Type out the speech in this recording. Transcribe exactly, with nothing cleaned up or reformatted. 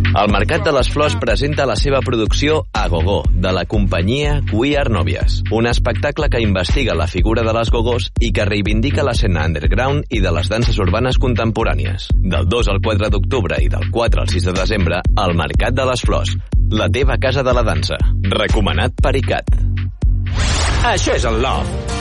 El Mercat de les Flors presenta la seva producció A Gogó, de la companyia We Are Novias, un espectacle que investiga la figura de les gogós i que reivindica l'escena underground i de les danses urbanes contemporànies. Del dos al quatre d'octubre i del quatre al sis de desembre, al Mercat de les Flors, la teva casa de la dansa. Recomanat per I C A T. Això és el Love.